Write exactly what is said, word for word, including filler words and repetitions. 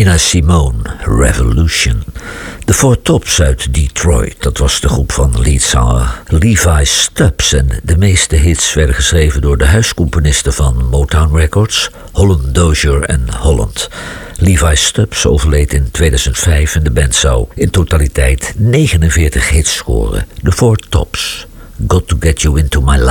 Nina Simone, Revolution. De Four Tops uit Detroit, dat was de groep van leadzanger Levi Stubbs. En de meeste hits werden geschreven door de huiscomponisten van Motown Records, Holland Dozier en Holland. Levi Stubbs overleed in tweeduizend vijf en de band zou in totaliteit negenenveertig hits scoren. De Four Tops, Got to Get You Into My Life.